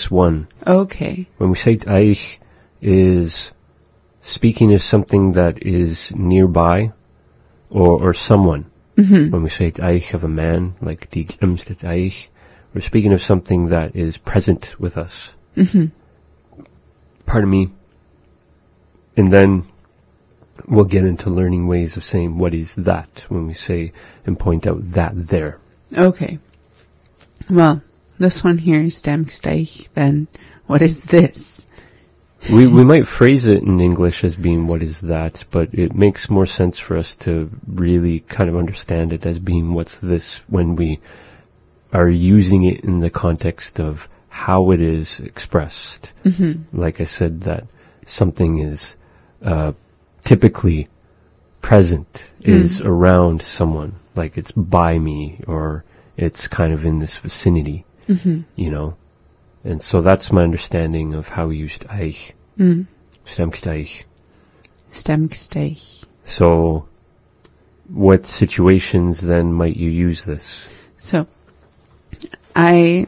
this one. Okay. When we say eich is speaking of something that is nearby or someone. When we say eich of a man, like die glimste eich, we're speaking of something that is present with us. Pardon me. And then we'll get into learning ways of saying what is that when we say and point out that there. Okay. Well, this one here is stemksteich, then what is this? We might phrase it in English as being what is that, but it makes more sense for us to really kind of understand it as being what's this when we are using it in the context of how it is expressed. Like I said, that something is typically present, is around someone, like it's by me or it's kind of in this vicinity, you know. And so that's my understanding of how we used eich. Stemksteich. Stemksteich. So, what situations then might you use this? So, I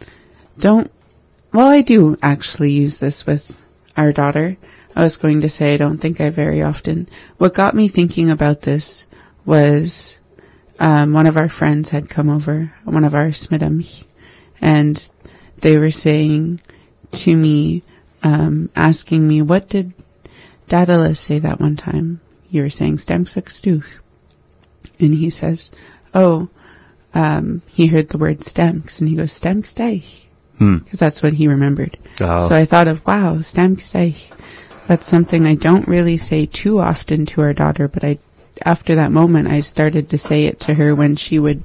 do actually use this with our daughter. I was going to say I don't think I very often. What got me thinking about this was one of our friends had come over, one of our smidam, and they were saying to me, asking me, what did Dadala say that one time? You were saying stemksteich. And he says, he heard the word stemks, and he goes, stemksteich. Because that's what he remembered. Oh. So I thought of, wow, stemksteich. That's something I don't really say too often to our daughter, but after that moment, I started to say it to her when she would,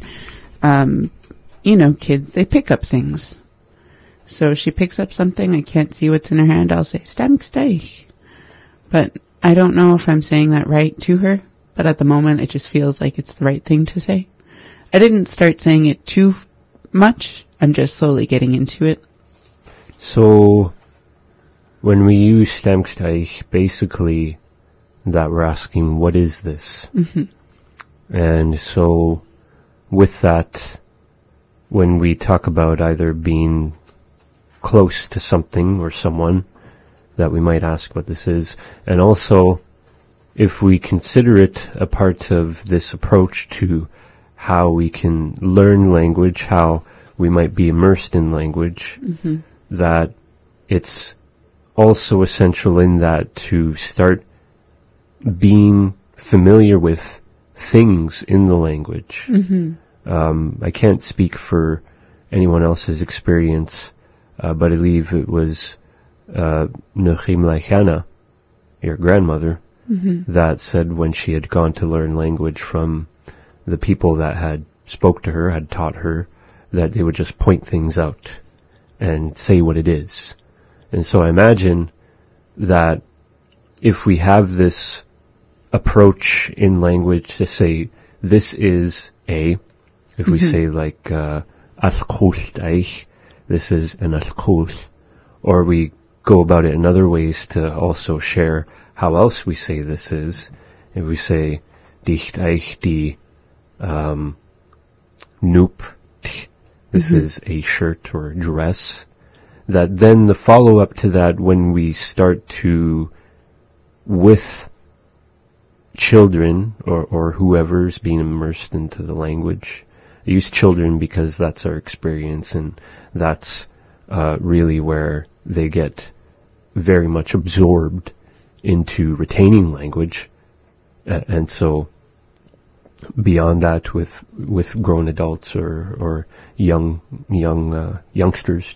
kids, they pick up things. So she picks up something, I can't see what's in her hand, I'll say, stemksteich. But I don't know if I'm saying that right to her, but at the moment it just feels like it's the right thing to say. I didn't start saying it too much, I'm just slowly getting into it. So, when we use stemksteich, basically that we're asking, what is this? And so, with that, when we talk about either being close to something or someone, that we might ask what this is. And also, if we consider it a part of this approach to how we can learn language, how we might be immersed in language, that it's also essential in that to start being familiar with things in the language. I can't speak for anyone else's experience, but I believe it was Nuchim Laichana, your grandmother, that said when she had gone to learn language from the people that had spoke to her, had taught her, that they would just point things out and say what it is. And so I imagine that if we have this approach in language to say, this is a, if we say like, alkoholsteich, this is an alkohol, or we go about it in other ways to also share how else we say this is. If we say, dicht die, noop, this is a shirt or a dress, that then the follow-up to that when we start to, with children or whoever's being immersed into the language, I use children because that's our experience and that's really where they get very much absorbed into retaining language. And so beyond that with grown adults or youngsters,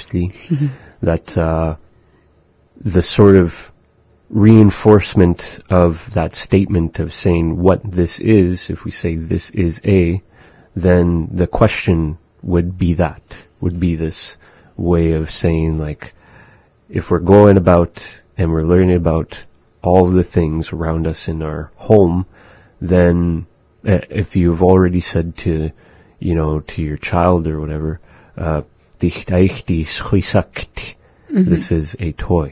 that the sort of reinforcement of that statement of saying what this is, if we say this is a, then the question would be this way of saying, like, if we're going about and we're learning about all of the things around us in our home, then if you've already said to your child or whatever, this is a toy.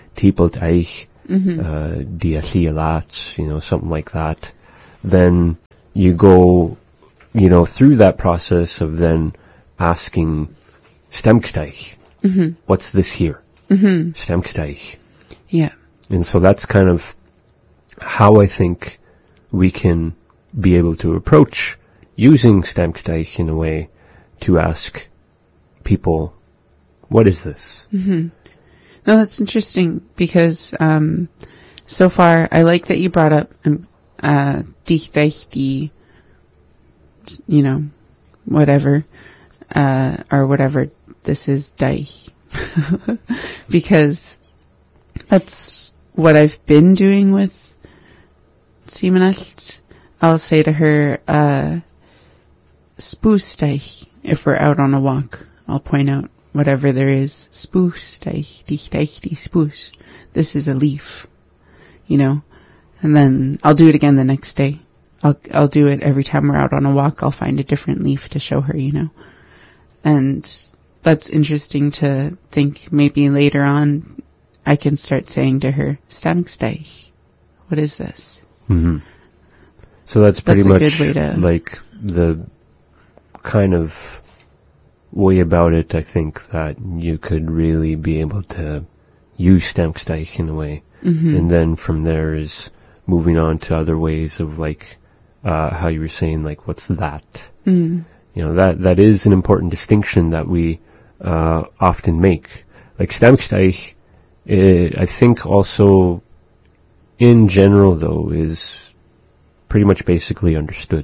Something like that, then you go, through that process of then asking, stemksteich, what's this here? Stemksteich. Yeah. And so that's kind of how I think we can be able to approach using stemksteich in a way to ask people, what is this? No, that's interesting because so far I like that you brought up dichteichti, whatever, or whatever this is, deich, because that's what I've been doing with Simonelt. I'll say to her, spoesteich, if we're out on a walk. I'll point out whatever there is. Spoesteich, dichteichti, spoes. This is a leaf, and then I'll do it again the next day. I'll do it every time we're out on a walk. I'll find a different leaf to show her, and that's interesting to think maybe later on I can start saying to her, stemksteich, what is this? So that's pretty a much good way to, like the kind of way about it, I think, that you could really be able to use stemksteich in a way. And then from there is moving on to other ways of like, how you were saying, like, what's that? That is an important distinction that we often make. Like stemksteich, I think also in general though is pretty much basically understood.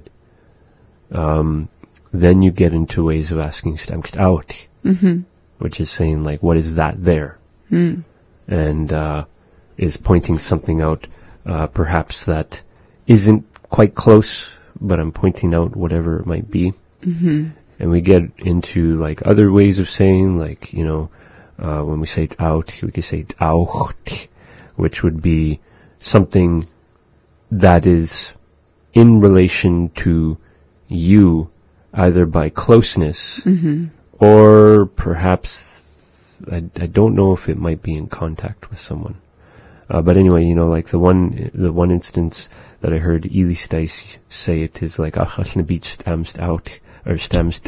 Then you get into ways of asking stemkstaut, which is saying like, what is that there? And is pointing something out, perhaps that isn't quite close, but I'm pointing out whatever it might be. And we get into like other ways of saying, like, when we say it out, we could say it auch, which would be something that is in relation to you, either by closeness or perhaps, I don't know if it might be in contact with someone. But anyway, like the one instance that I heard Elisteis say it is like, stemst out, or stemst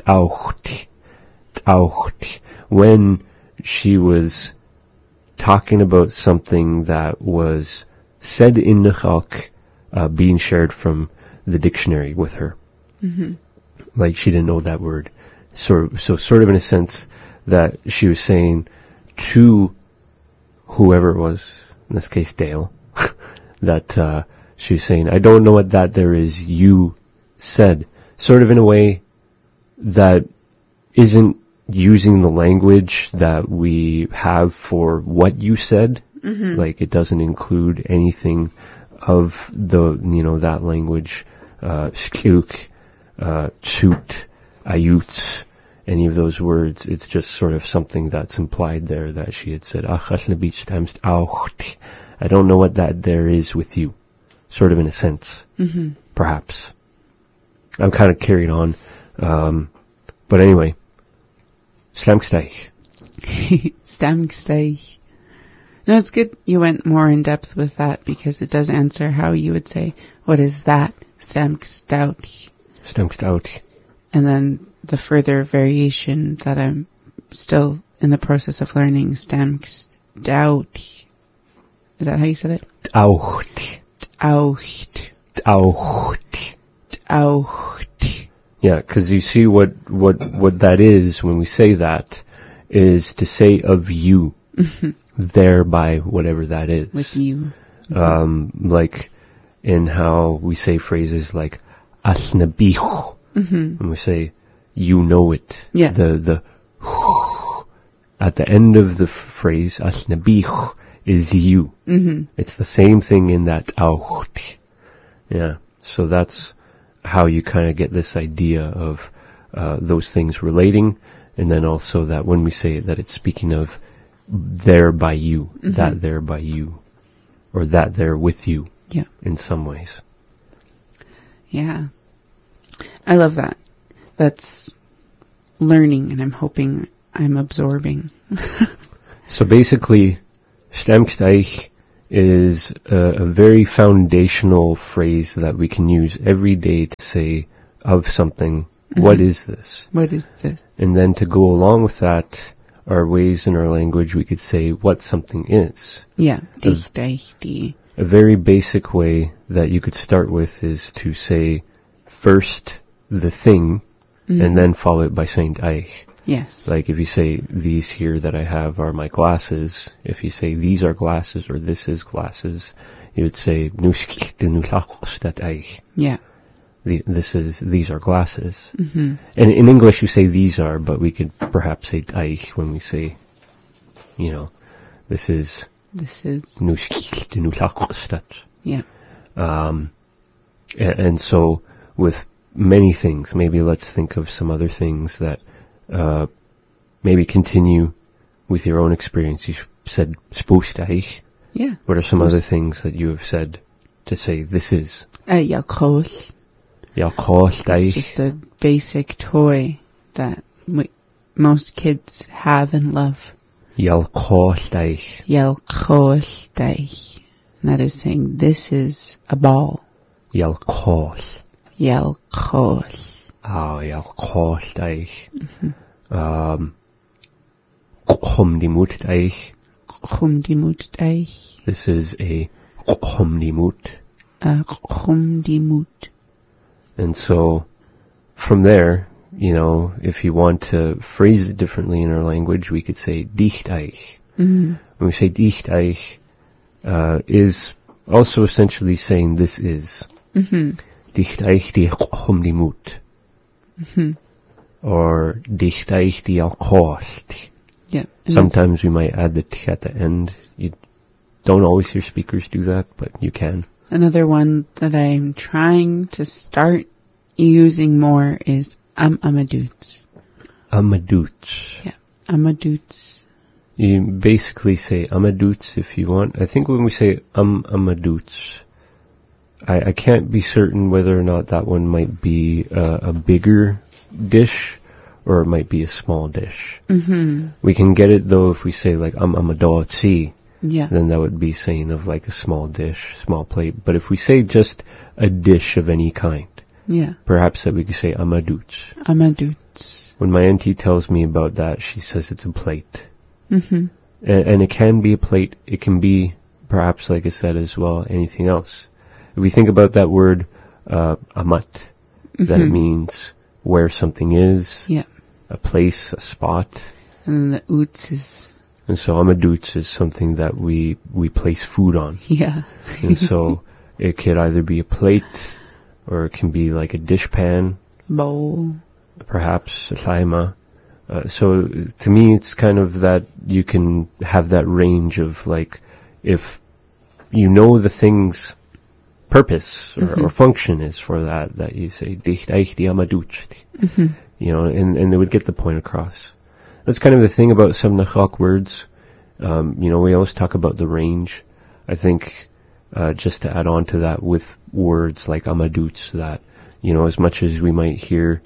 out, when she was talking about something that was said in Nechak, being shared from the dictionary with her. Like she didn't know that word. So sort of in a sense that she was saying to whoever it was, in this case Dale, that she was saying, I don't know what that there is you said. Sort of in a way that isn't using the language that we have for what you said. Like it doesn't include anything of that language, skuk, chut, ayut, any of those words. It's just sort of something that's implied there that she had said, I don't know what that there is with you. Sort of in a sense. Perhaps. I'm kind of carried on. But anyway. Stemksteich. Stemksteich. No, it's good you went more in depth with that because it does answer how you would say, what is that? Stemkstaut. Stemkstaut. And then the further variation that I'm still in the process of learning, stemkstaut. Is that how you said it? Taucht. Taucht. Taucht. Taucht. Yeah, because you see what that is when we say that is to say of you, thereby whatever that is. With you. Like in how we say phrases like asnabich, when we say you know it. Yeah. The at the end of the phrase asnabich is you. It's the same thing in that taucht. Yeah. So that's how you kind of get this idea of those things relating, and then also that when we say it, that it's speaking of there by you, that there by you, or that there with you. Yeah. In some ways. Yeah. I love that. That's learning, and I'm hoping I'm absorbing. So basically, stemksteich is a very foundational phrase that we can use every day to say of something, what is this? What is this? And then to go along with that are ways in our language we could say what something is. Yeah. Die. A very basic way that you could start with is to say first the thing and then follow it by saying Deich. Yes. Like if you say these here that I have are my glasses, if you say these are glasses or this is glasses, you would say Yeah. these are glasses. And in English you say these are, but we could perhaps say Deich when we say, this is. Yeah. And so with many things, maybe let's think of some other things that maybe continue with your own experience. You said spooksteich. Yeah. What are some other things that you have said to say this is? Jalkool. It's just a basic toy that most kids have and love. Jalkoolsteich. Jalkoolsteich. And that is saying this is a ball. Jalkool. Jalkool. Ah, jalkoolsteich. Chumdimutsteich. Chumdimutsteich. This is a chumdimut. Chumdimut. And so, from there, if you want to phrase it differently in our language, we could say dichtteich. When we say dichtteich, is also essentially saying this is. Dichtteich die chumdimut. Or dichtteich die alkoholt. Yeah. Sometimes we might add the t at the end. You don't always hear speakers do that, but you can. Another one that I'm trying to start using more is amadoots. Amadoots. Yeah, amadoots. You basically say amadoots if you want. I think when we say amadoots, I can't be certain whether or not that one might be a bigger dish or it might be a small dish. We can get it though if we say like amadotsi. Yeah. Then that would be saying of like a small dish, small plate. But if we say just a dish of any kind, yeah, perhaps that we could say amadoots. Amadoots. When my auntie tells me about that, she says it's a plate. And it can be a plate. It can be, perhaps like I said as well, anything else. If we think about that word, amat, that it means where something is, yeah, a place, a spot. And then the oots is... And so amadoots is something that we place food on. Yeah. And so it could either be a plate or it can be like a dishpan. Bowl. Perhaps a thaima. So to me it's kind of that you can have that range of like, if you know the thing's purpose or function is for that you say dichtteich die amadoots. And they would get the point across. That's kind of the thing about some Nachok words. We always talk about the range. I think, just to add on to that with words like amadoots, that, as much as we might hear,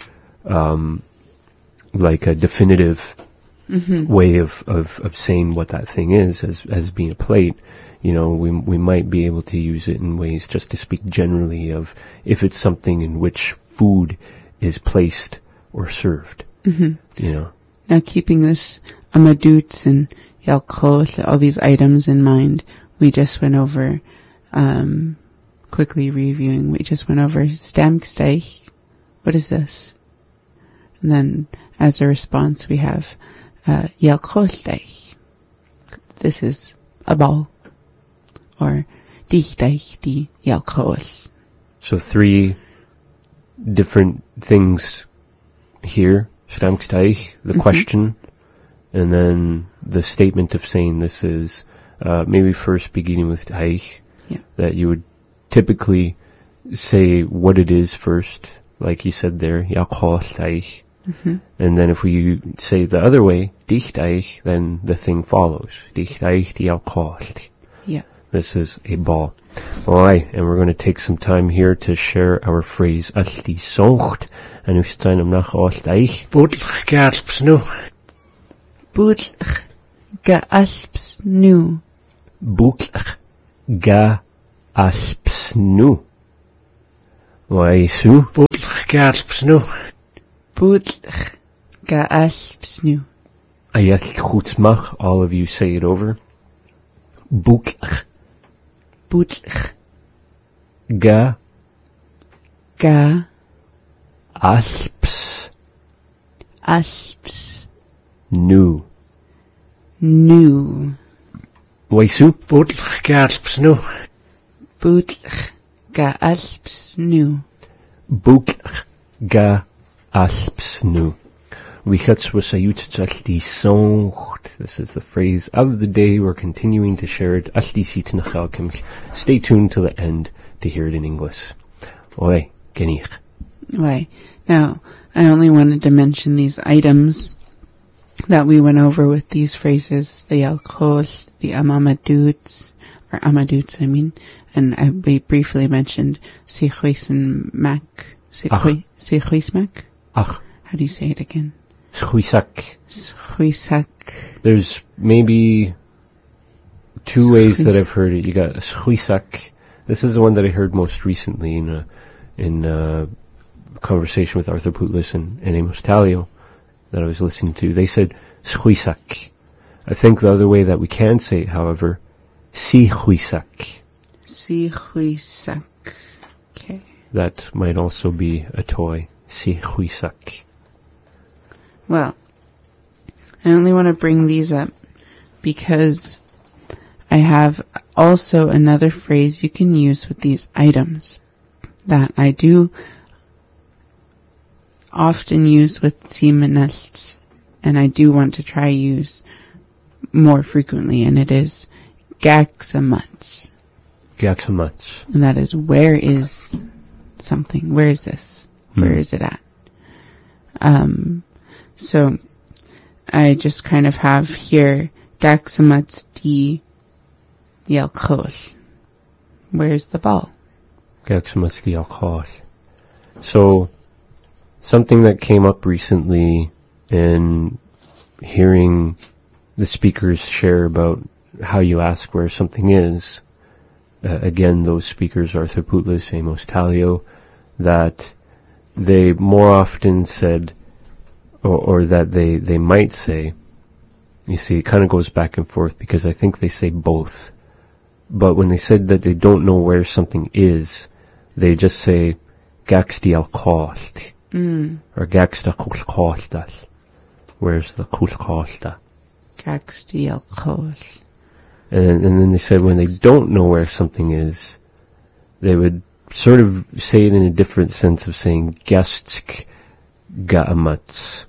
like a definitive way of saying what that thing is as being a plate, we might be able to use it in ways just to speak generally of if it's something in which food is placed or served, Now, keeping this amadoots and yalkot, all these items in mind, we just went over, quickly reviewing, we just went over stamksteich. What is this? And then, as a response, we have yalkotsteich. This is a ball. Or dichtteich die yalkot. So 3 different things here. Stamksteich, the question, and then the statement of saying this is, maybe first beginning with teich, that you would typically say what it is first, like you said there, yalkotsteich, and then if we say the other way, dichtteich, then the thing follows, dichtteich die yalkot. Yeah. This is a ball. Alright, and we're going to take some time here to share our phrase alti soncht, and we staan hem nach alti. Boedlich gealps nu. Boedlich gealps nu. Boedlich ga aspsnu. Waisu. Bútlach galpsnú. Bútlach ga alpsnu. Ayat chutzmach, all of you say it over. Bútlach. Bútlach Ga ga alps alps nu. nu. Waisu. Bútlach galpsnú. Bútlach ga alpsnu. Bútlach ga alpsnu. Wichats wasayut alti soncht. This is the phrase of the day. We're continuing to share it. Alti sitnachalkimch. Stay tuned till the end to hear it in English. Oi, genich. Why? Now, I only wanted to mention these items that we went over with these phrases, the alcohol, the amaduts, or amaduts, I mean, and we briefly mentioned sichuismak. Sichuismak? Ach. How do you say it again? Schuisak. Schuisak. There's maybe two ways that I've heard it. You got schuisak. This is the one that I heard most recently in a conversation with Arthur Putlis and Amos Talio that I was listening to. They said schuisak. I think the other way that we can say it, however, sichuisak. Sichuisak. Okay. That might also be a toy. Sichuisak. Well, I only want to bring these up because I have also another phrase you can use with these items that I do often use with simenelts, and I do want to try use more frequently, and it is gaxamuts. Gaxamuts. And that is, where is something? Where is this? Where is it at? So I just kind of have here gaxamuts di yalkol. Where's the ball? Gaxamuts di alcohol. So something that came up recently in hearing the speakers share about how you ask where something is. Again, those speakers, Arthur Putlis, Amos Talio, that they more often said, or that they might say, you see, it kind of goes back and forth because I think they say both. But when they said that they don't know where something is, they just say, gax di alcost. Or gax da kulkostas. Where's the kulkosta? Gax di alcohol. And then they said when they don't know where something is, they would sort of say it in a different sense of saying gastsk ga'amatz.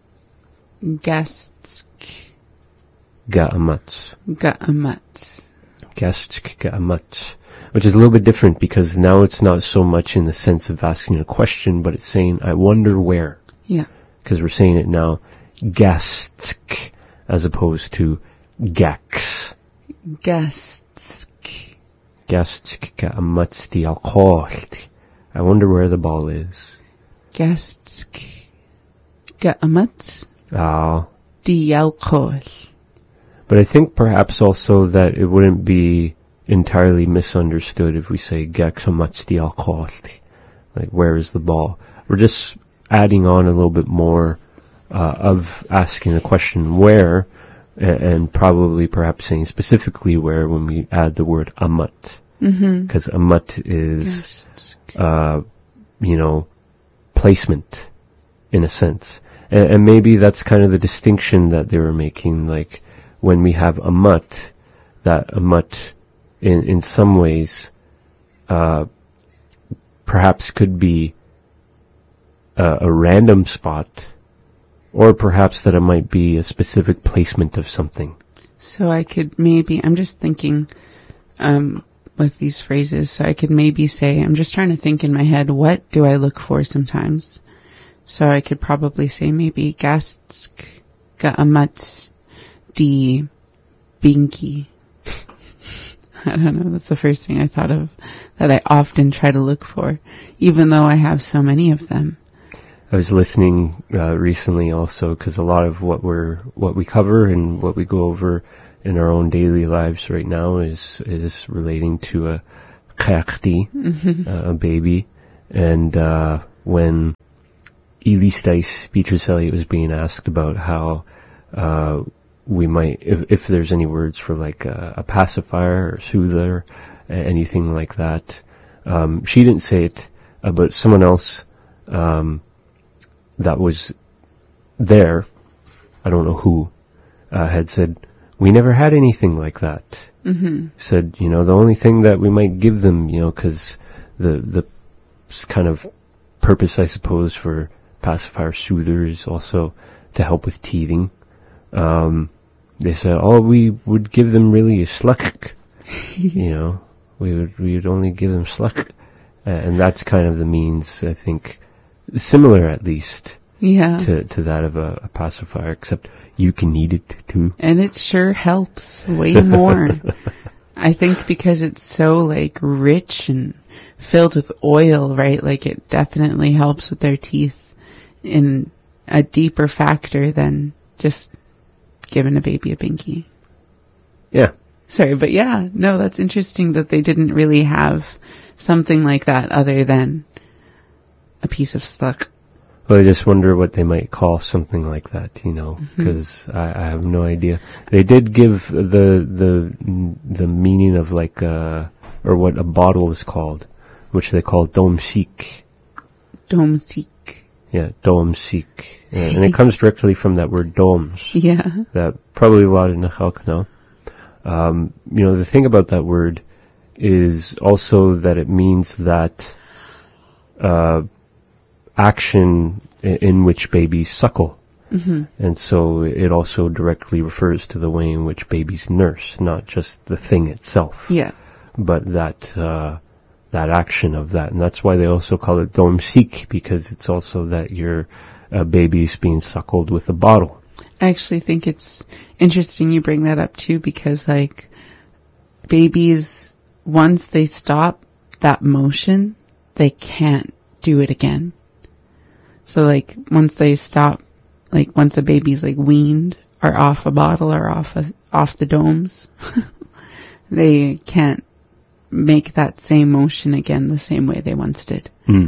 Gastsk Ga'amatz. ga'amatz. Gastsk ga'amatz. Which is a little bit different because now it's not so much in the sense of asking a question, but it's saying, I wonder where. Yeah. Because we're saying it now, gastsk, as opposed to gax. Gastsk. Gastsk ga'amatz di alkohol. I wonder where the ball is. Gastsk ga'amatz Ah. di alcohol. But I think perhaps also that it wouldn't be entirely misunderstood if we say gaxamatz di alcohol. Like, where is the ball? We're just adding on a little bit more of asking the question where, and probably perhaps saying specifically where when we add the word amat. Because amat is, placement, in a sense. And maybe that's kind of the distinction that they were making, like, when we have amat, that amat, in some ways, perhaps could be a random spot, or perhaps that it might be a specific placement of something. So I could maybe, I'm just thinking, with these phrases, so I could maybe say, I'm just trying to think in my head, what do I look for sometimes? So I could probably say maybe gastsk ga'amatz di binky. I don't know, that's the first thing I thought of that I often try to look for, even though I have so many of them. I was listening recently also because a lot of what we cover and what we go over in our own daily lives right now is relating to a kakti, a baby. And when Elistais Beatrice Eliot was being asked about how we might, if there's any words for like a pacifier or soother, anything like that, she didn't say it, but someone else that was there, I don't know who, had said, we never had anything like that. Said, the only thing that we might give them, because the kind of purpose, I suppose, for pacifier soother is also to help with teething. They said, we would give them really a sluck. We would only give them sluck. And that's kind of the means, I think, similar at least. Yeah. To that of a pacifier, except you can eat it too. And it sure helps way more. I think because it's so like rich and filled with oil, right? Like it definitely helps with their teeth in a deeper factor than just giving a baby a binky. Yeah. Sorry, but yeah, no, that's interesting that they didn't really have something like that other than a piece of sluck. Well, I just wonder what they might call something like that, because I have no idea. They did give the meaning of like or what a bottle is called, which they call domsik. Domsik. Yeah, domsik. Yeah, and it comes directly from that word doms. Yeah. That probably a lot in Nachalk know. The thing about that word is also that it means that action in which babies suckle. And so it also directly refers to the way in which babies nurse, not just the thing itself. Yeah. But that action of that. And that's why they also call it domsik, because it's also that your baby is being suckled with a bottle. I actually think it's interesting you bring that up too, because like babies, once they stop that motion, they can't do it again. So like once they stop, like once a baby's like weaned or off a bottle or off the domes, they can't make that same motion again the same way they once did.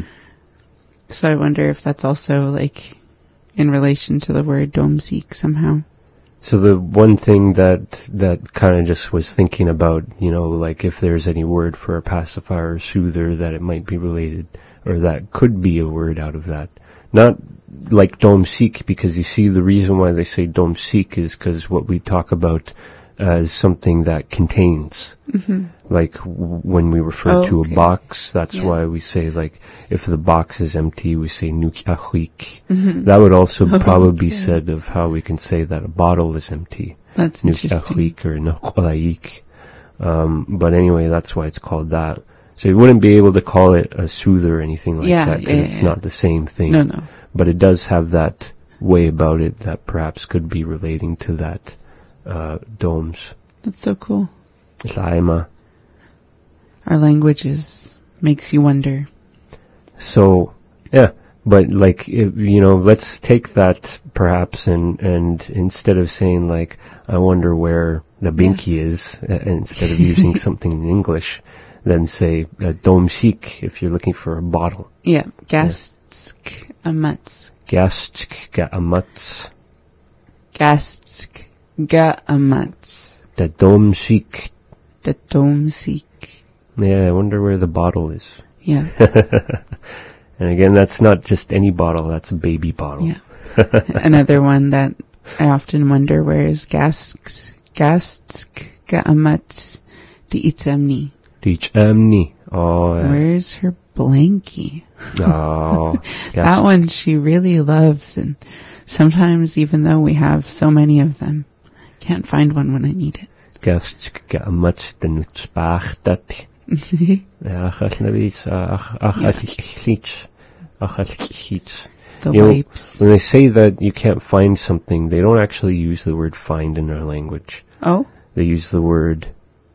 So I wonder if that's also like in relation to the word domsik somehow. So the one thing that kind of just was thinking about, like if there's any word for a pacifier or soother that it might be related, or that could be a word out of that. Not like domsik, because you see the reason why they say domsik is because what we talk about as something that contains. Like when we refer to a box, that's why we say, like, if the box is empty, we say nukiahuik. That would also probably be said of how we can say that a bottle is empty. That's interesting. Nukiahuik or nuqalaik. But anyway, that's why it's called that. So you wouldn't be able to call it a soother or anything like that, because it's not the same thing. No. But it does have that way about it that perhaps could be relating to that domes. That's so cool. Laima. Our languages makes you wonder. So, yeah, but like, let's take that perhaps and instead of saying like, I wonder where the binky is, instead of using something in English, then say domsik if you're looking for a bottle. Yeah, gastsk amats. Gastsk ga amats. Gastsk ga amats. The domsik. The domsik. Yeah, I wonder where the bottle is. Yeah. And again, that's not just any bottle, that's a baby bottle. Yeah. Another one that I often wonder, where is gastsk ga amats di itzamni. Oh, yeah. Where's her blankie? Oh, that one she really loves, and sometimes even though we have so many of them, can't find one when I need it. The wipes. When they say that you can't find something, they don't actually use the word find in our language. Oh? They use the word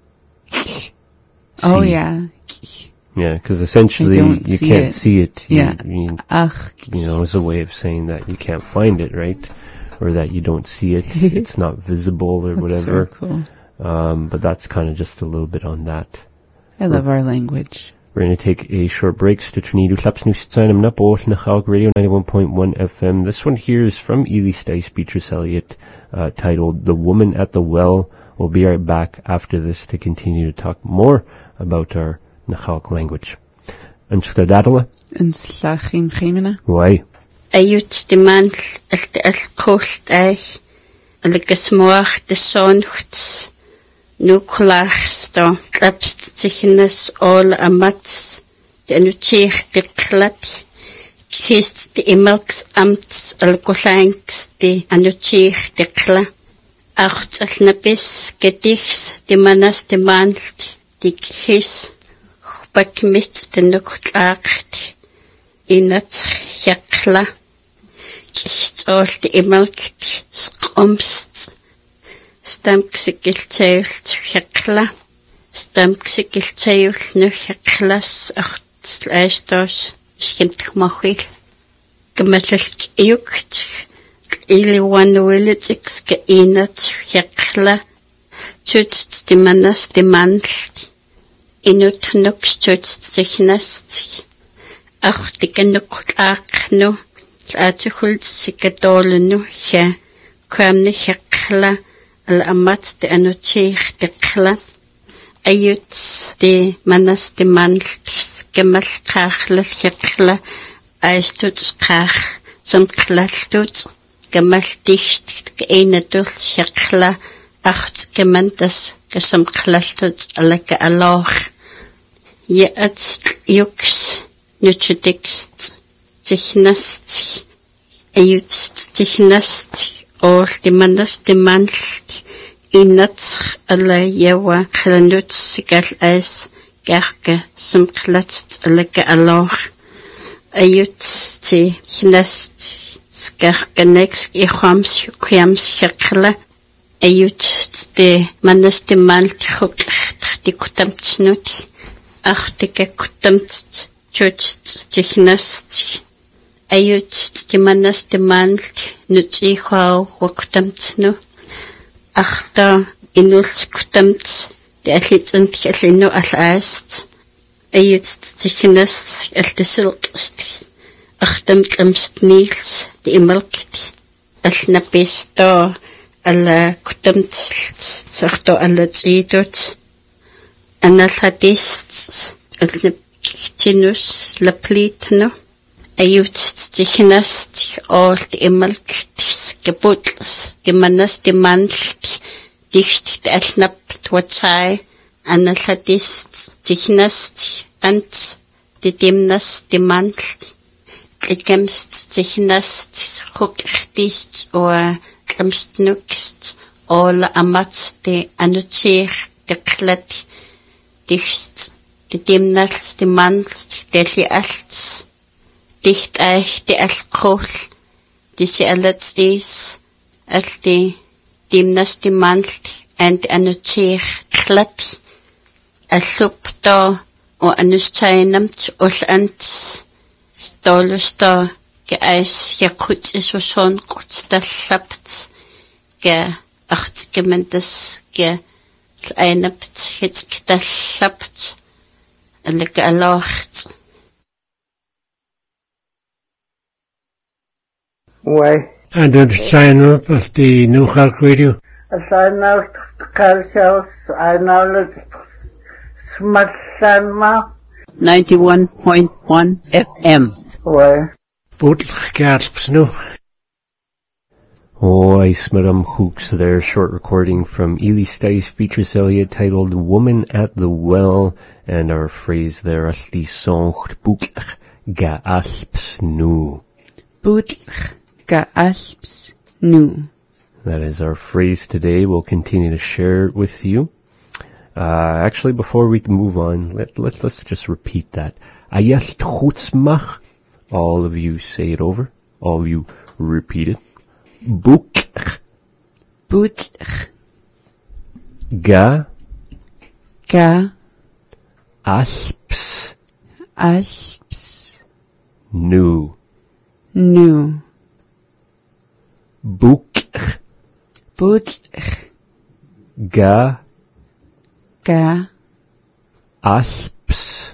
oh, yeah. Yeah, because essentially you can't see it. Yeah. It's a way of saying that you can't find it, right? or that you don't see it. It's not visible or That's whatever. so cool. But that's kind of just a little bit on that. I love our language. We're going to take a short break. Stutchnidu Klapsnu Sitsanam Napo Nachalk Radio 91.1 FM. This one here is from Ely Stice Beatrice Elliott, titled The Woman at the Well. We'll be right back after this to continue to talk more about our Nachalk language. And Stadadala? And Slachim Chemina? Why? Ayut de man al kost eich Algasmoach de sonchts nuklach sto klapst zichnes all amats de nuchich de klap kist de imelks amts algolanks de anuchich de kla acht alnabis gedichs de manas de mand de kis bakmist de nuklacht inat yakla kist all de imelkt skomst stamksikiltayult yakla stamksikiltayult nu yaklas acht slaistos skimt machil gemetlk yukt ili wanuelitix ke inat yakla tut de manas de mandl inut nuks tut signast ach de genuk nu atchult sikadolnu ja kwamne yakla al amat de anochich de kla ayut de manas de mandl gemal kachla yakla aistut kach zum klastut gemal dicht geene dul yakla acht gemantas gesum klastut alaka aloch ye at yuks nuchedix Tichnast, ayut tichnast, all the manas de mandl, inat ala yawa klanut sigal as, garga sum klatst alaka aloch, ayut tichnast, skarga nex ihams yukiams yakla, ayut de manas de mandl huk de kutamtsnut, ach de kutamts, chut tichnast. Ayut de manas de mandl nuti khau waqtamtsnu akhta inul kutamts de atlitsant khallinu alast ayut tikhnas altisilqst akhtam tlamstnils de imalkt alnapisto ala kutamts sarto ala tsidut analhadist alnaptinus laplitno ayut tichnast all the imalkt gebutls gemanas de mandl dicht alnapt watsai analhadist tichnast ant de demnas de mandl gemst tichnast hukdist or gemst nukst all amats de anuchir de klat dicht de demnas de mandl de li alts dicht eich de alkohol disse alats is al de dimnas de mandl and anuchir klap asup da o anustainamt ol ants stolusta ge eis yakut is so son kutstallapt ge acht gemendes ge einapt hit ktallapt alka alocht Why? I don't sign up at the New Halk Radio. I know cultures, I know Smatsanma. 91.1 FM. Why? Bootlich Gasps, no. Oh, I smaram hooks there, short recording from Ely Stice Beatrice Elliott titled Woman at the Well, and our phrase there, Asli Soncht Bootlich Gaalps Nu. Bootlich Gaalps Nu. That is our phrase today. We'll continue to share it with you. Actually, before we move on, let's just repeat that. Ayas chutzmach. All of you say it over. All of you repeat it. Bootlich. Bootlich Ga Ga Alps Alps Nu. Nu. Book Budlch. Budlch. Ga. Ga. Asps.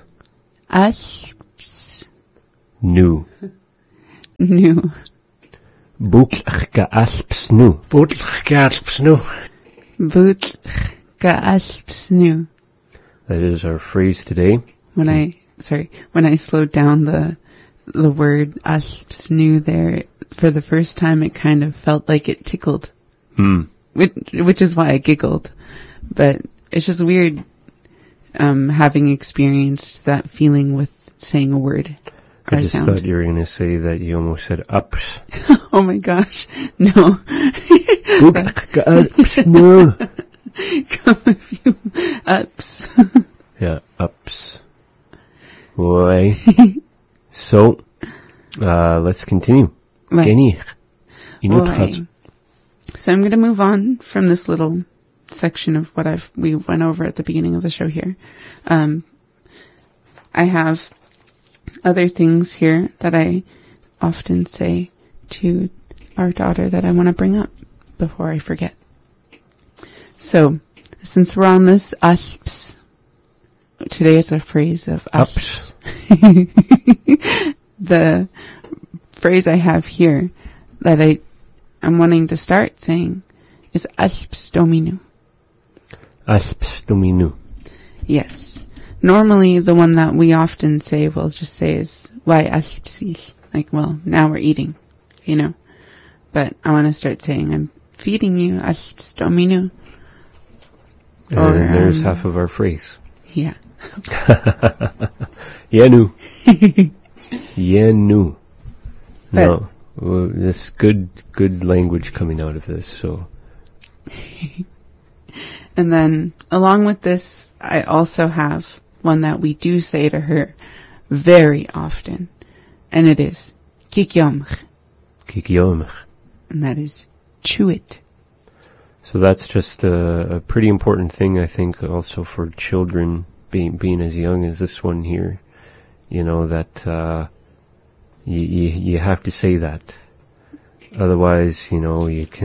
Asps. Nu. Nu. Budlch ga asps nu. Budlch galps nu. Budlch ga asps nu. That is our phrase today. When I slowed down the word asps nu there, for the first time it kind of felt like it tickled. Which is why I giggled. But it's just weird, having experienced that feeling with saying a word. I just thought you were going to say that you almost said ups. Oh my gosh. No. No. Come a few ups. Yeah, ups. Boy. So, let's continue. Right. Genich. Right. So I'm going to move on from this little section of what we went over at the beginning of the show here. I have other things here that I often say to our daughter that I want to bring up before I forget. So, since we're on this asps, today is a phrase of asps. The phrase I have here that I'm wanting to start saying is asps dominu. Asps dominu. Yes. Normally, the one that we often say, we'll just say is, why aspsil? Like, well, now we're eating, you know. But I want to start saying, I'm feeding you, asps dominu. And there's half of our phrase. Yeah. Yenu. Yenu. No. Well, this good language coming out of this, so. And then, along with this, I also have one that we do say to her very often. And it is, kikyomch. Kikyomch. And that is, chew it. So that's just a pretty important thing, I think, also for children, being as young as this one here. You know, that you have to say that. Otherwise, you know, if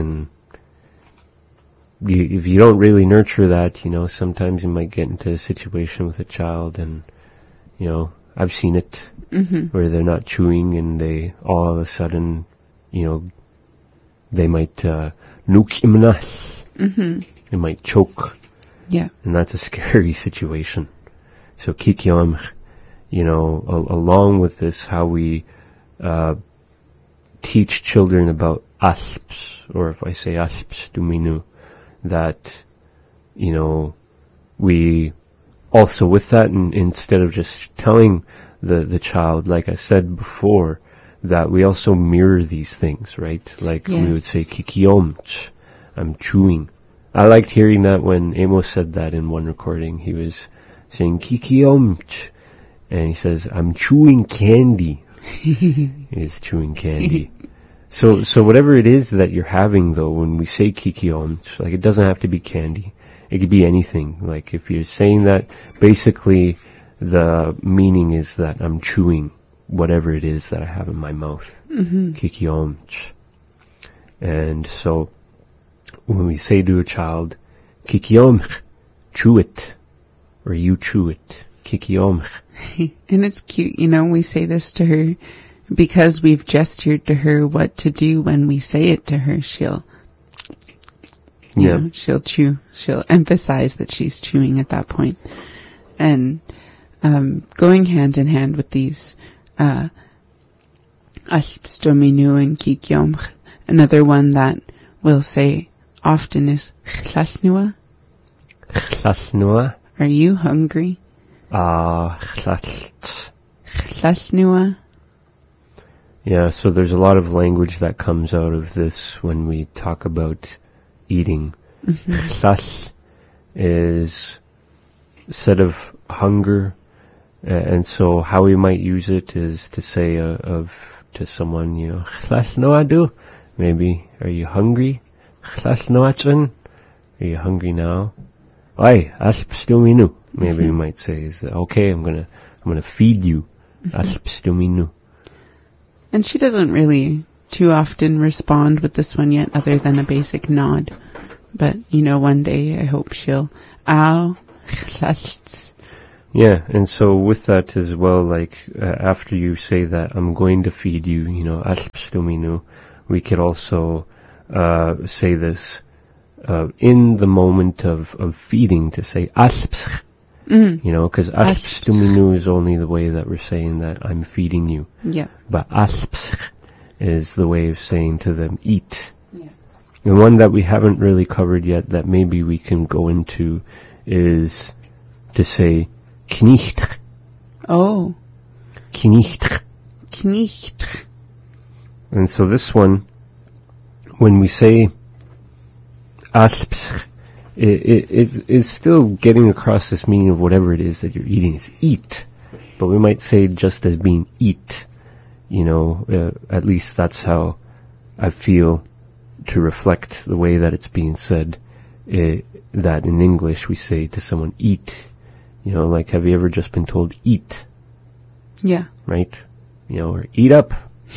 you don't really nurture that, you know, sometimes you might get into a situation with a child and, you know, I've seen it, where they're not chewing and they all of a sudden, you know, they might nukimanas. They might choke. Yeah. And that's a scary situation. So kikyomch, you know, along with this, how we teach children about asps, or if I say asps dominu, that, you know, we also with that, and instead of just telling the child, like I said before, that we also mirror these things, right? Like we would say kikyomch, I'm chewing. I liked hearing that when Amos said that in one recording. He was saying kikyomch, and he says, I'm chewing candy. He is chewing candy. So whatever it is that you're having, though, when we say kikyomch, like, it doesn't have to be candy. It could be anything. Like, if you're saying that, basically the meaning is that I'm chewing whatever it is that I have in my mouth. Kikyomch. And so when we say to a child, kikyomch, chew it, or you chew it, kikyomch. And it's cute, you know, we say this to her because we've gestured to her what to do when we say it to her. She'll, you know, she'll chew. She'll emphasize that she's chewing at that point. And going hand in hand with these asps dominu and kikyomch, another one that we'll say often is chlasnua. Chlasnua. Are you hungry? Chlasnua. Yeah, so there's a lot of language that comes out of this when we talk about eating. Chlas is instead of hunger, and so how we might use it is to say to someone, you know, chlas noadu. Maybe, are you hungry? Chlas noachun. Are you hungry now? Ay, asps dominu. Maybe we might say, is okay, I'm gonna feed you. Asps dominu. And she doesn't really too often respond with this one yet, other than a basic nod. But, one day I hope she'll, ow, Yeah, and so with that as well, like, after you say that, I'm going to feed you, we could also say this in the moment of feeding, to say because alpstuminu is only the way that we're saying that I'm feeding you. Yeah. But alpsch is the way of saying to them, eat. Yeah. And one that we haven't really covered yet that maybe we can go into is to say knicht. Oh. Knicht. Knicht. And so this one, when we say alpsch, it is still getting across this meaning of whatever it is that you're eating is eat. But we might say just as being eat. At least that's how I feel to reflect the way that it's being said. That in English we say to someone, eat. Like, have you ever just been told, eat? Yeah. Right? Or eat up.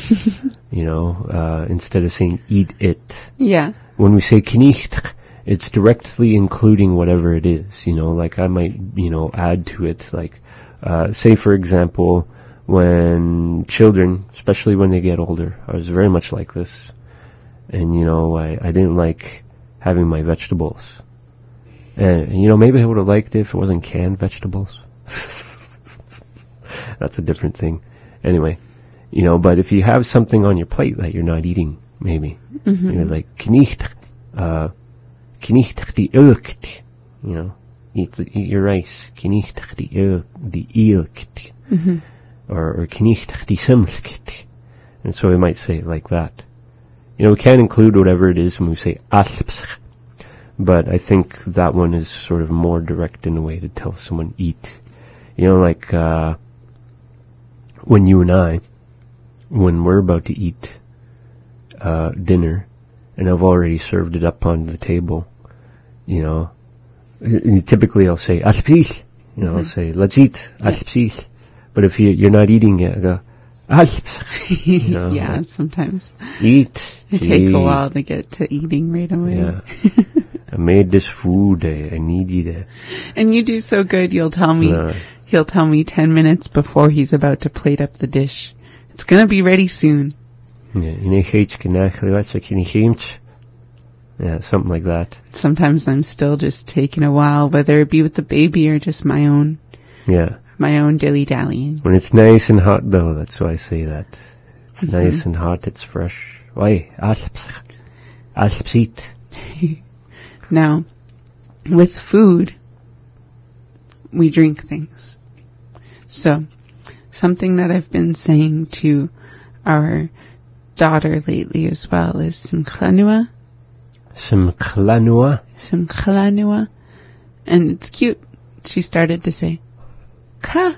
Instead of saying, eat it. Yeah. When we say knicht, it's directly including whatever it is. Like I might, add to it. Like, say for example, when children, especially when they get older, I was very much like this. And, I didn't like having my vegetables. And, maybe I would have liked it if it wasn't canned vegetables. That's a different thing. Anyway, but if you have something on your plate that you're not eating, maybe, you're like, knicht die ilkt, eat your rice, knicht die ilkt. Or knicht die simlkt. And so we might say it like that. We can include whatever it is when we say alpsch, but I think that one is sort of more direct in a way to tell someone eat. Like, when you and I, when we're about to eat, dinner, and I've already served it up on the table, typically I'll say, alpsch, I'll say, let's eat, alpsch. But if you're not eating it, I go, alpsch. Yeah, sometimes. Eat. It take a while to get to eating right away. Yeah. I made this food. I need it. And you do so good. He'll tell me 10 minutes before he's about to plate up the dish. It's going to be ready soon. Yeah, something like that. Sometimes I'm still just taking a while, whether it be with the baby or just my own. Yeah. My own dilly-dallying. When it's nice and hot, though, that's why I say that. It's nice and hot, it's fresh. Why? Alpsit. Now, with food, we drink things. So, something that I've been saying to our daughter lately as well is simchlanua. Simchlanua? Simchlanua. And it's cute. She started to say, ka.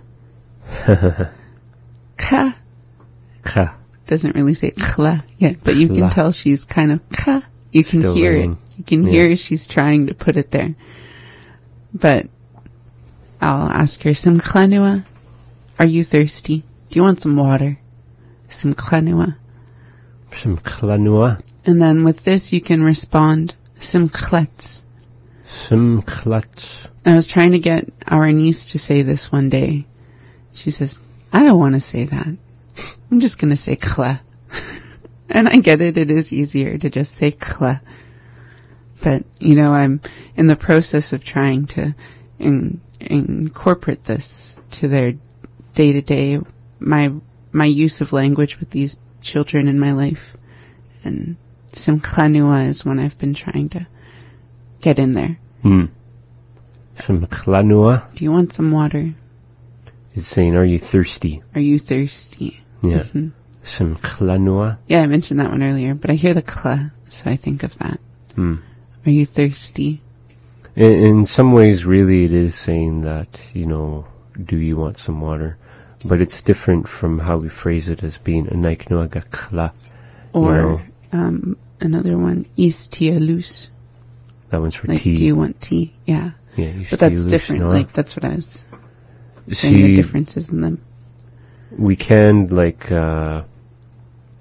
Ka. Ka. Doesn't really say kla yet, but you can tell she's kind of ka. You can Still hear learning. it. You can hear she's trying to put it there. But I'll ask her, simchlanua, are you thirsty? Do you want some water? Simchlanua. Simchlanua. And then with this you can respond, simchlets. Simchlets. I was trying to get our niece to say this one day. She says, I don't want to say that. I'm just going to say kla. And I get it. It is easier to just say kla. But, I'm in the process of trying to incorporate this to their day-to-day, my use of language with these children in my life. And simchlanua is one I've been trying to get in there. Simchlanua. Do you want some water? It's saying, are you thirsty? Are you thirsty? Yeah. Simchlanua. Yeah, I mentioned that one earlier, but I hear the kla, so I think of that. Are you thirsty? In some ways, really, it is saying that, do you want some water? But it's different from how we phrase it as being anaiknoaga kla. Or another one, is tia loose? That one's for like, tea. do you want tea? Yeah. Yeah, But that's different. No? Like, that's what I was saying, the differences in them. We can,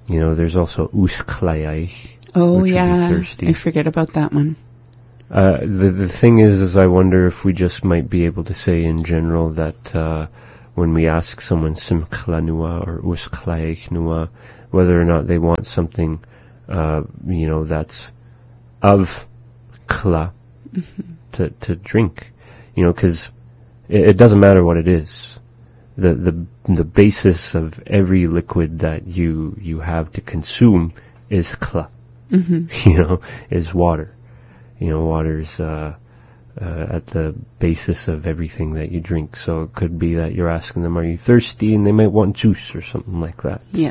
there's also usklayai. Oh, which would be yeah. thirsty. I forget about that one. The thing is I wonder if we just might be able to say in general that when we ask someone simklanua or usklayai, whether or not they want something, that's of kla to drink, because it doesn't matter what it is. The basis of every liquid that you have to consume is kla, is water. Water's at the basis of everything that you drink. So it could be that you're asking them, are you thirsty? And they might want juice or something like that. Yeah.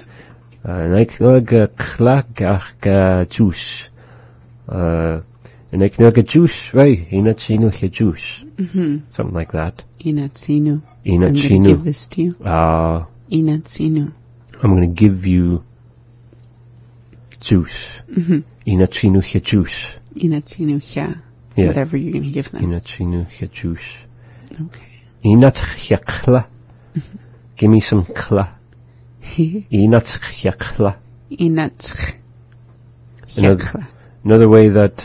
Juice. And I can get juice, right? Juice. Something like that. Inatsinu. Inatsinu. I'm going to give this to you. Inatsinu. I'm going to give you juice. Inatsinu juice. Inatsinu hya. Yeah. Whatever you're going to give them. Inatsinu juice. Okay. Inatch kla. Give me some kla. Inatch kla. Inatch. Another way that,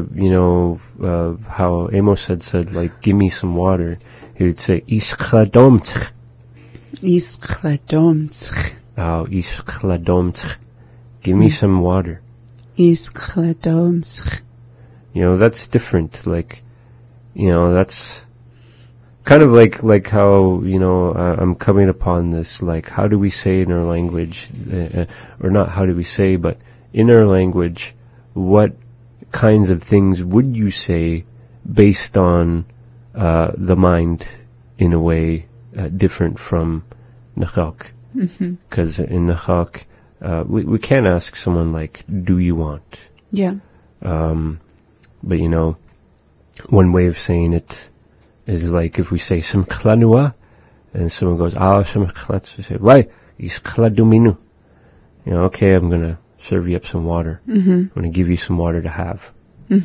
how Amos had said, like, give me some water, he would say, Ischladomtch. Ischladomtch. Oh, Ischladomtch. Give me some water. Ischladomtch. That's different. Like, that's kind of like how, I'm coming upon this, like, how do we say in our language, or not how do we say, but in our language, what kinds of things would you say based on the mind in a way different from Nachak? Because in Nachak, we can't ask someone like, do you want? Yeah. But one way of saying it is like if we say simklanua, and someone goes, simklat, we say, why? Iskladuminu. Okay, I'm gonna serve you up some water. I'm going to give you some water to have.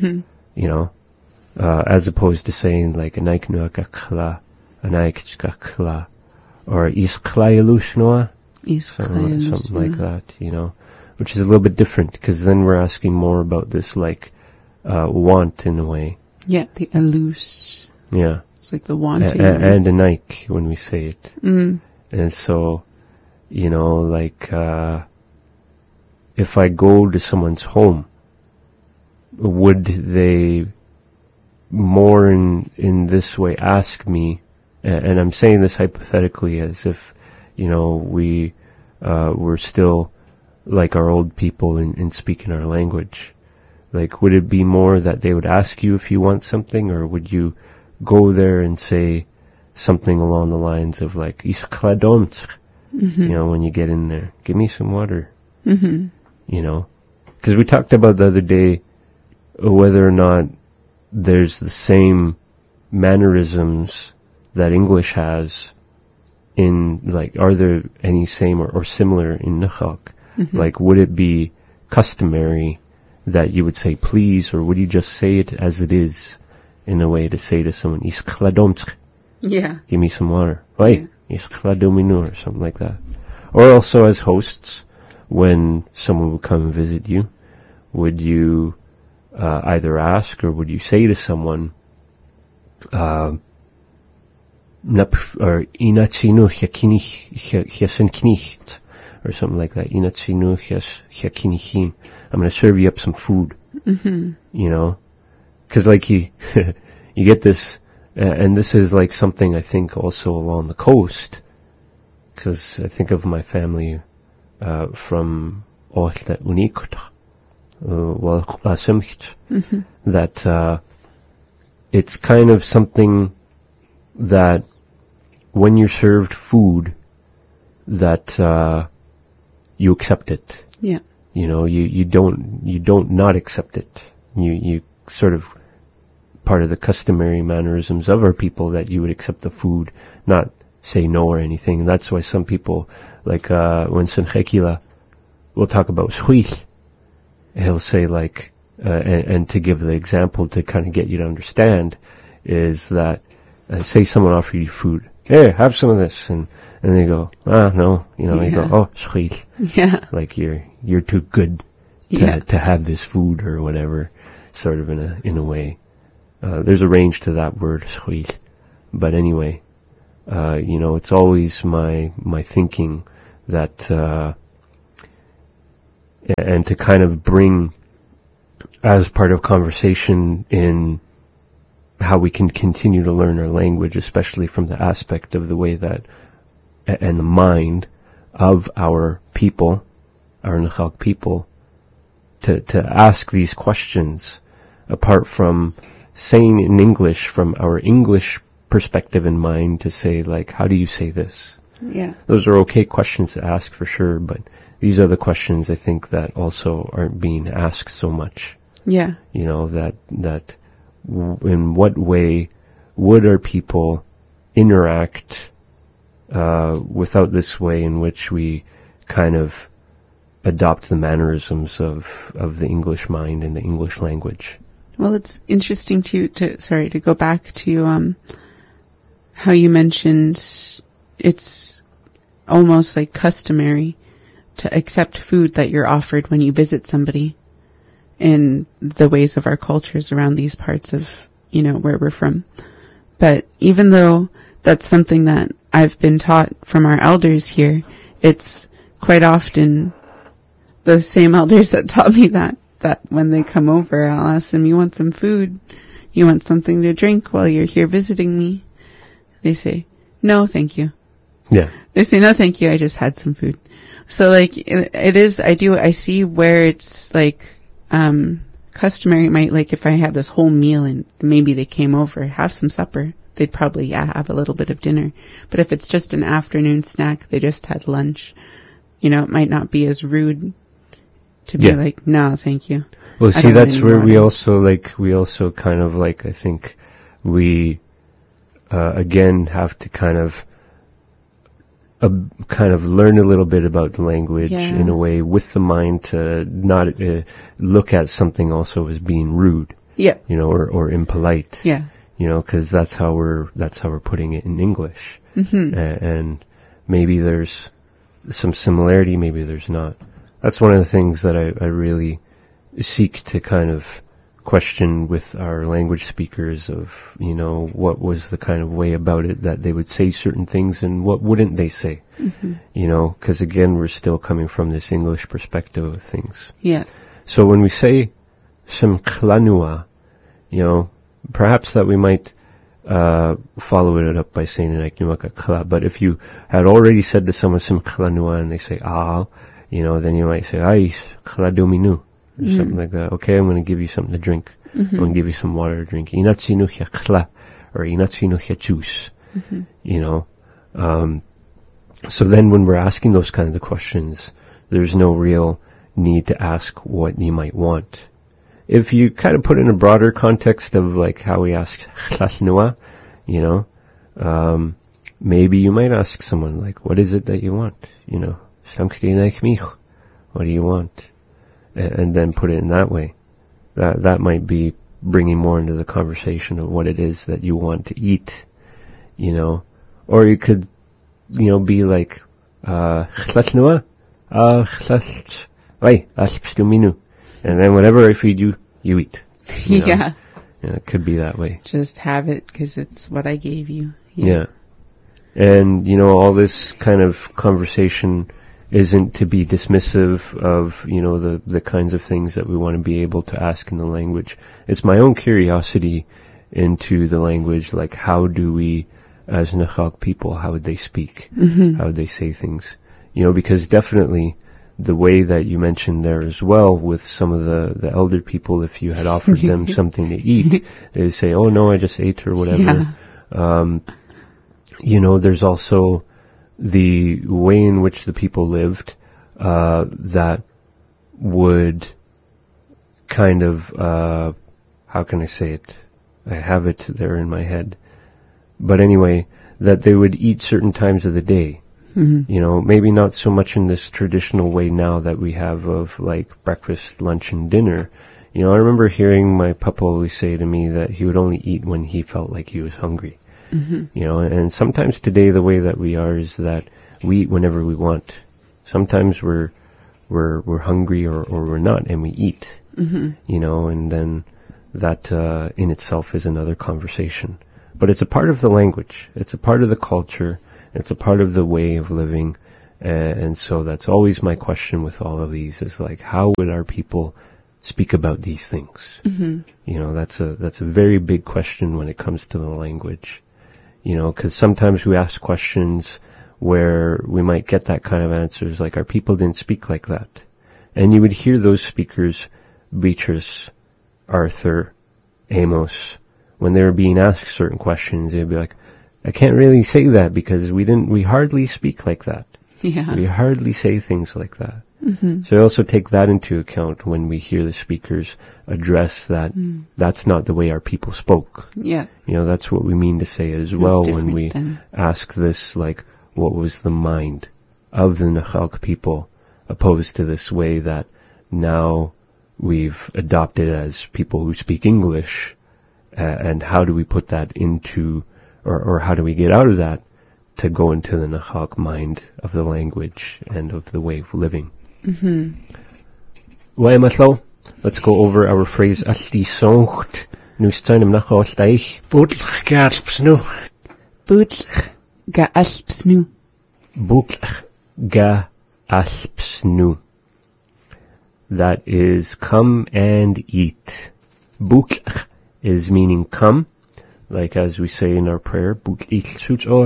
As opposed to saying like anaiknuakakla, anaikchkakla, or isklayalушnoa, something like that, which is a little bit different because then we're asking more about this like want in a way. Yeah, the alus. Yeah. It's like the wanting. And anaik when we say it. And so, like, if I go to someone's home, would they more in this way ask me, and I'm saying this hypothetically as if, we were still like our old people in speaking our language. Like, would it be more that they would ask you if you want something, or would you go there and say something along the lines of like, when you get in there, give me some water. Because we talked about the other day whether or not there's the same mannerisms that English has in, like, are there any same or similar in Nachak? Like, would it be customary that you would say please, or would you just say it as it is in a way to say to someone, Yeah. give me some water, or something like that? Or also as hosts, when someone would come and visit you, would you either ask or would you say to someone, or inatsinu hiasenknicht, or something like that, inatsinu hiakinichin, I'm going to serve you up some food, because like you get this, and this is like something I think also along the coast, because I think of my family from Oslo Unikt, that it's kind of something that when you're served food, that you accept it. Yeah. You don't not accept it. You sort of part of the customary mannerisms of our people that you would accept the food, not say no or anything. And that's why some people, like when Senchekila will talk about schuich, he'll say like, and to give the example to kind of get you to understand, is that say someone offered you food, hey, have some of this, and they go, no, you go, oh, schuich. Yeah. Like you're you're too good Yeah. to have this food or whatever, sort of in a way. There's a range to that word, schwit. But anyway, it's always my thinking that, and to kind of bring as part of conversation in how we can continue to learn our language, especially from the aspect of the way that, and the mind of our people, our Nachalk people, to ask these questions apart from saying in English, from our English perspective in mind, to say, like, how do you say this? Yeah. Those are okay questions to ask for sure, but these are the questions I think that also aren't being asked so much. Yeah. That in what way would our people interact without this way in which we kind of adopt the mannerisms of the English mind and the English language. Well, it's interesting to go back to how you mentioned it's almost like customary to accept food that you're offered when you visit somebody in the ways of our cultures around these parts of, where we're from. But even though that's something that I've been taught from our elders here, it's quite often the same elders that taught me that when they come over, I'll ask them, you want some food? You want something to drink while you're here visiting me? They say, no, thank you. Yeah. They say, no, thank you. I just had some food. So like, it is, I see where it's like, customary, like if I had this whole meal and maybe they came over, have some supper, they'd probably, have a little bit of dinner. But if it's just an afternoon snack, they just had lunch, it might not be as rude to be like, no, thank you. Well, see, that's where we also kind of like, I think we, again, have to kind of learn a little bit about the language in a way with the mind to not look at something also as being rude. Yeah. Or impolite. Yeah. Because that's how we're putting it in English. Mm-hmm. And maybe there's some similarity, maybe there's not. That's one of the things that I really seek to kind of question with our language speakers of, what was the kind of way about it that they would say certain things and what wouldn't they say, because again, we're still coming from this English perspective of things. Yeah. So when we say simklanua, perhaps that we might follow it up by saying like nuaka kla, but if you had already said to someone simklanua and they say then you might say ay kladominu. Or something like that. Okay, I'm going to give you something to drink. I'm going to give you some water to drink. Inatsinu hya kla, or inatsinu hya juice. So then when we're asking those kinds of questions, there's no real need to ask what you might want. If you kind of put in a broader context of like how we ask chlasnua, maybe you might ask someone like, what is it that you want? What do you want? And then put it in that way. That might be bringing more into the conversation of what it is that you want to eat, or you could, be like, and then whatever I feed you, you eat. Yeah. It could be that way. Just have it because it's what I gave you. Yeah. And, all this kind of conversation isn't to be dismissive of, the kinds of things that we want to be able to ask in the language. It's my own curiosity into the language, like how do we, as Nachalk people, how would they speak? How would they say things? Because definitely the way that you mentioned there as well with some of the elder people, if you had offered them something to eat, they'd say, oh no, I just ate or whatever. Yeah. There's also the way in which the people lived, that would kind of, how can I say it? I have it there in my head. But anyway, that they would eat certain times of the day. Maybe not so much in this traditional way now that we have of like breakfast, lunch, and dinner. I remember hearing my papa always say to me that he would only eat when he felt like he was hungry. And sometimes today the way that we are is that we eat whenever we want. Sometimes we're we're hungry or we're not, and we eat. You know, and then that in itself is another conversation. But it's a part of the language. It's a part of the culture. It's a part of the way of living. And so that's always my question with all of these is like, how would our people speak about these things? You know, that's a very big question when it comes to the language. You know, because sometimes we ask questions where we might get that kind of answers, like our people didn't speak like that. And you would hear those speakers, Beatrice, Arthur, Amos, when they were being asked certain questions, they'd be like, I can't really say that because we hardly speak like that. Yeah. We hardly say things like that. So I also take that into account when we hear the speakers address that that's not the way our people spoke. Yeah. You know, that's what we mean to say as well when we ask this, like, what was the mind of the Nachalk people opposed to this way that now we've adopted as people who speak English, and how do we put that into, or how do we get out of that to go into the Nachalk mind of the language and of the way of living? Let's go over our phrase Alti Songt. Nu staan hem nog altijd. Boedlich gaalpsnu. Boedlich gaalpsnu. Boedlich gaalpsnu. That is come and eat. Boedlich is meaning come, like as we say in our prayer. Boedlich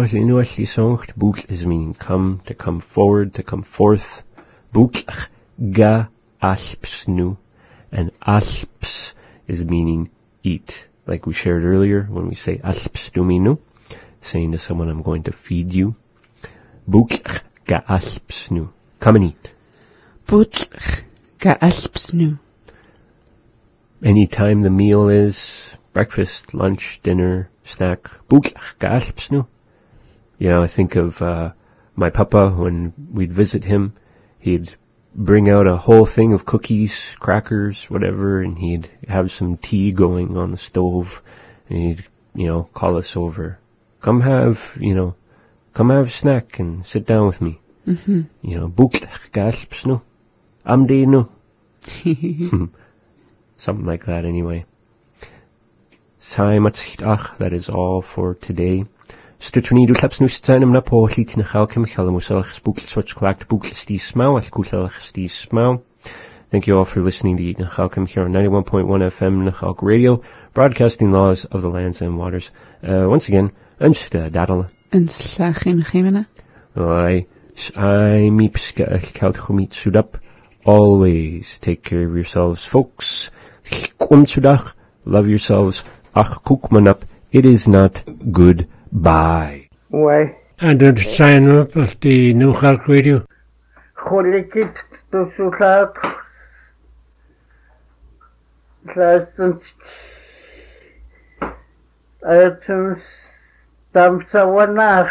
is meaning come, to come forward, to come forth. Boedlich gaalpsnu. And alps is meaning eat. Like we shared earlier when we say alps duminu, saying to someone, I'm going to feed you. Boedlich gaalpsnu. Come and eat. Boedlich gaalpsnu. Anytime the meal is breakfast, lunch, dinner, snack. Boedlich gaalpsnu. You know, I think of my papa when we'd visit him. He'd bring out a whole thing of cookies, crackers, whatever, and he'd have some tea going on the stove, and he'd, you know, call us over. Come have a snack and sit down with me. You know, boedlich gaalpsnu. Amdeenu. Something like that anyway. That is all for today. Thank you all for listening to Eat Nechalkim here on 91.1 FM Nechalk Radio, broadcasting laws of the lands and waters. Once again, Dadala. En slachim chimena. Always take care of yourselves, folks. Love yourselves. It is not good. Bye. Why? And then sign up at the Nachalk Radio. Cholikit to sulat. Lessons. Items. Tamsawanach.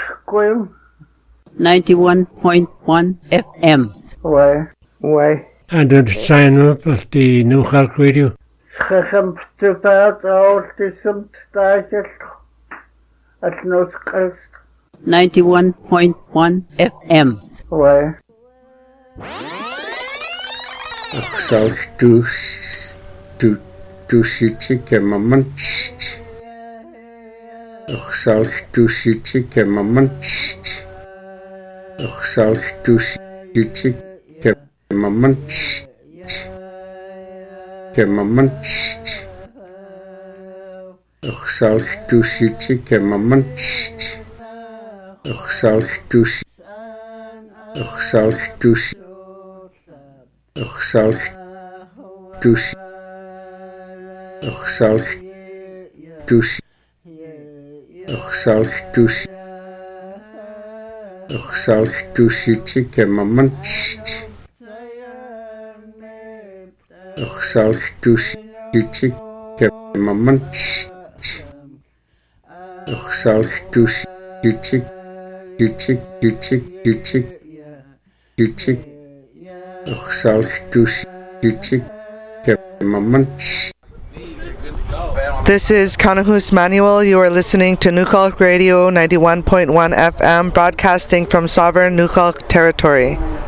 91.1 FM. Why? And then sign up at the Nachalk Radio. Schacham stupat autism stajel. At no skast. 91.1 FM. Why? This is Kanahus Manuel. You are listening to Nachalk Radio 91.1 FM, broadcasting from sovereign Nachalk territory.